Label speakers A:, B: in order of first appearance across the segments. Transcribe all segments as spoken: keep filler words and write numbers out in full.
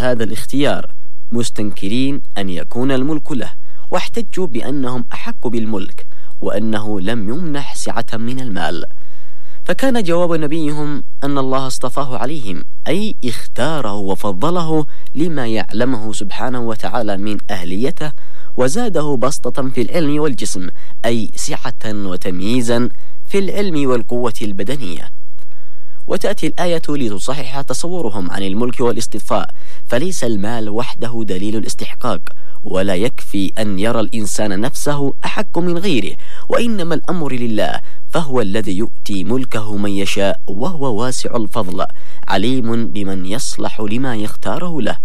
A: هذا الاختيار مستنكرين أن يكون الملك له، واحتجوا بأنهم أحق بالملك وأنه لم يمنح سعة من المال. فكان جواب نبيهم أن الله اصطفاه عليهم، أي اختاره وفضله لما يعلمه سبحانه وتعالى من أهليته، وزاده بسطة في العلم والجسم، أي سعة وتمييزا في العلم والقوة البدنية. وتأتي الآية لتصحح تصورهم عن الملك والاصطفاء، فليس المال وحده دليل الاستحقاق، ولا يكفي أن يرى الإنسان نفسه أحق من غيره، وإنما الأمر لله، فهو الذي يؤتي ملكه من يشاء، وهو واسع الفضل عليم بمن يصلح لما يختاره له.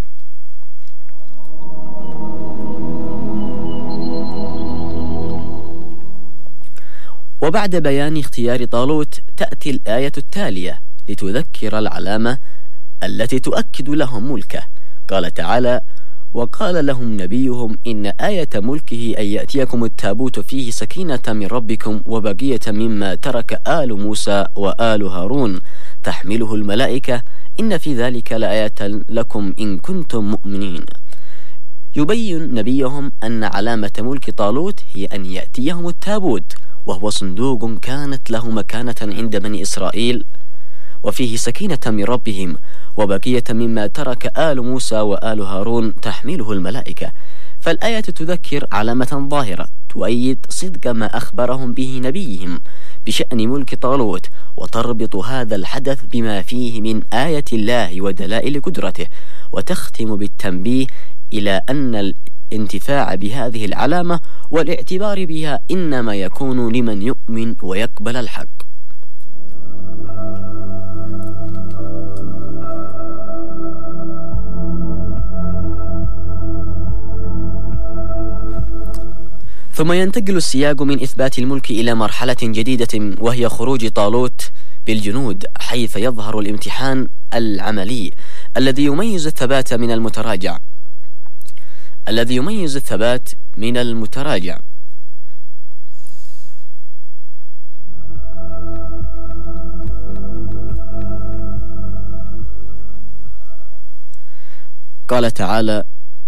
A: وبعد بيان اختيار طالوت تأتي الآية التالية لتذكر العلامة التي تؤكد لهم ملكه. قال تعالى: وقال لهم نبيهم إن آية ملكه أن يأتيكم التابوت فيه سكينة من ربكم وبقية مما ترك آل موسى وآل هارون تحمله الملائكة إن في ذلك لآية لكم إن كنتم مؤمنين. يبين نبيهم أن علامة ملك طالوت هي أن يأتيهم التابوت، وهو صندوق كانت له مكانة عند بني إسرائيل، وفيه سكينة من ربهم وبقية مما ترك آل موسى وآل هارون تحمله الملائكة. فالآية تذكر علامة ظاهرة تؤيد صدق ما أخبرهم به نبيهم بشأن ملك طالوت، وتربط هذا الحدث بما فيه من آية الله ودلائل قدرته، وتختم بالتنبيه إلى أن الانتفاع بهذه العلامة والاعتبار بها إنما يكون لمن يؤمن ويقبل الحق. ثم ينتقل السياق من إثبات الملك إلى مرحلة جديدة، وهي خروج طالوت بالجنود، حيث يظهر الامتحان العملي الذي يميز الثبات من المتراجع الذي يميز الثبات من المتراجع قال تعالى: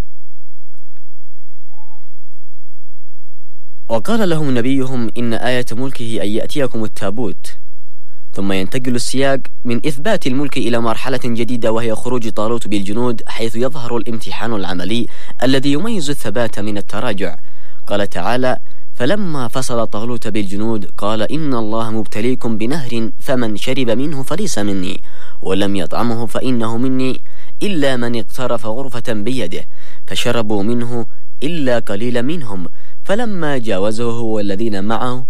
A: وقال لهم نبيهم إن آية ملكه أن يأتيكم التابوت. ثم ينتقل السياق من إثبات الملك إلى مرحلة جديدة، وهي خروج طالوت بالجنود، حيث يظهر الامتحان العملي الذي يميز الثبات من التراجع. قال تعالى: فلما فصل طالوت بالجنود قال إن الله مبتليكم بنهر فمن شرب منه فليس مني ولم يطعمه فإنه مني إلا من اقترف غرفة بيده، فشربوا منه إلا قليلا منهم، فلما جاوزه هو والذين معه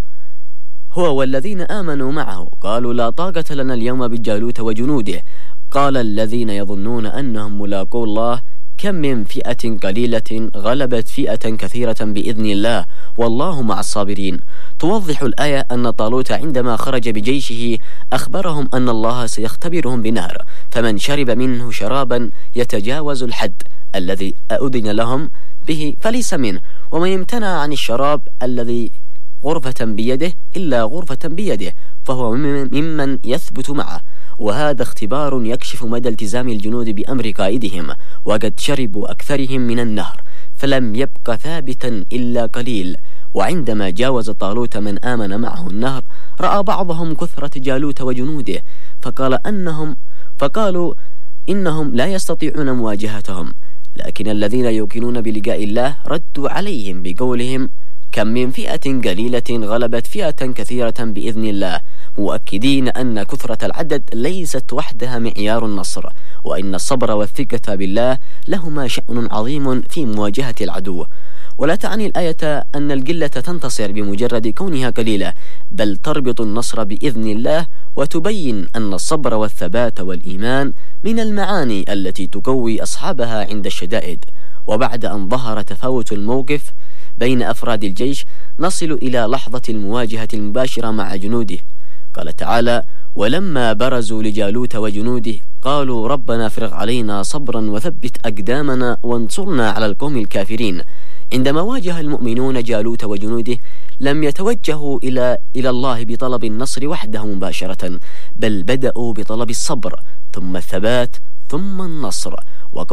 A: هو والذين آمنوا معه قالوا لا طاقة لنا اليوم بجالوت وجنوده، قال الذين يظنون أنهم ملاقو الله كم من فئة قليلة غلبت فئة كثيرة بإذن الله والله مع الصابرين. توضح الآية أن طالوت عندما خرج بجيشه أخبرهم أن الله سيختبرهم بنهر، فمن شرب منه شرابا يتجاوز الحد الذي أذن لهم به فليس منه، ومن امتنع عن الشراب الذي غرفة بيده إلا غرفة بيده فهو ممن يثبت معه. وهذا اختبار يكشف مدى التزام الجنود بأمر قائدهم، وقد شربوا أكثرهم من النهر فلم يبق ثابتا إلا قليل. وعندما جاوز طالوت من آمن معه النهر رأى بعضهم كثرة جالوت وجنوده فقال أنهم فقالوا إنهم لا يستطيعون مواجهتهم، لكن الذين يوقنون بلقاء الله ردوا عليهم بقولهم كم من فئة قليلة غلبت فئة كثيرة بإذن الله، مؤكدين أن كثرة العدد ليست وحدها معيار النصر، وإن الصبر والثقة بالله لهما شأن عظيم في مواجهة العدو. ولا تعني الآية أن القلة تنتصر بمجرد كونها قليلة، بل تربط النصر بإذن الله، وتبين أن الصبر والثبات والإيمان من المعاني التي تقوي أصحابها عند الشدائد. وبعد أن ظهر تفاوت الموقف بين أفراد الجيش نصل إلى لحظة المواجهة المباشرة مع جنوده. قال تعالى: ولما برزوا لجالوت وجنوده قالوا ربنا افرغ علينا صبرا وثبت أقدامنا وانصرنا على القوم الكافرين. عندما واجه المؤمنون جالوت وجنوده لم يتوجهوا إلى إلى الله بطلب النصر وحده مباشرة، بل بدأوا بطلب الصبر ثم الثبات ثم النصر،